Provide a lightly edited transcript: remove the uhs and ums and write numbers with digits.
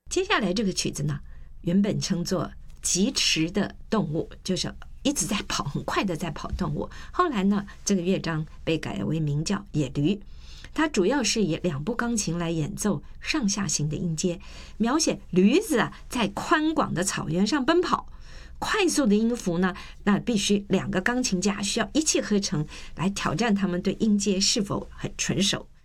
接下来这个曲子呢，原本称作疾驰的动物，就是一直在跑，很快的在跑动物。后来呢，这个乐章被改为名叫野驴。它主要是以2部钢琴来演奏上下行的音阶，描写驴子在宽广的草原上奔跑。快速的音符呢，那必须2个钢琴家需要一气呵成来挑战他们对音阶是否很纯熟。